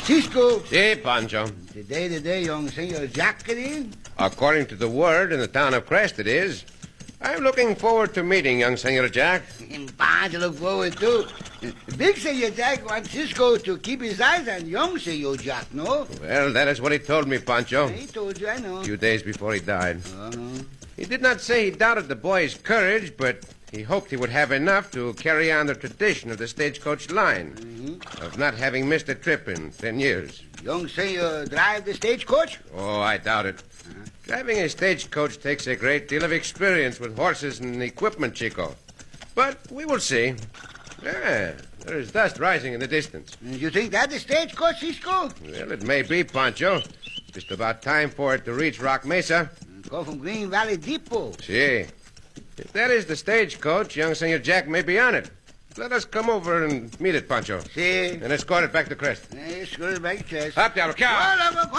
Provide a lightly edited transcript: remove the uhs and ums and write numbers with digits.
Cisco. Si, Pancho. Today, young Senor Jack get in? According to the word in the town of Crest, it is. I'm looking forward to meeting young Senor Jack. Fine to look forward to. Big Senor Jack wants Cisco to keep his eyes on young Senor Jack, no? Well, that is what he told me, Pancho. He told you, I know. A few days before he died. Uh-huh. He did not say he doubted the boy's courage, but he hoped he would have enough to carry on the tradition of the stagecoach line, of not having missed a trip in 10 years. Young Senor drive the stagecoach? Oh, I doubt it. Driving a stagecoach takes a great deal of experience with horses and equipment, Chico. But we will see. Yeah, there is dust rising in the distance. You think that's the stagecoach, Cisco? Well, it may be, Pancho. Just about time for it to reach Rock Mesa. Go from Green Valley Depot. See. If that is the stagecoach, young Senor Jack may be on it. Let us come over and meet it, Pancho. See? And escort it back to Crest. Screw it back, chest. Up, Diablo, cow!